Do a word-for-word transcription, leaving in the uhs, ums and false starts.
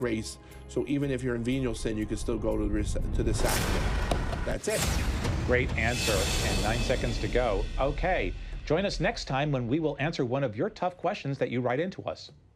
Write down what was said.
grace. So even if you're in venial sin, you can still go to the, to the sacrament. That's it. Great answer. And nine seconds to go. Okay. Join us next time when we will answer one of your tough questions that you write into us.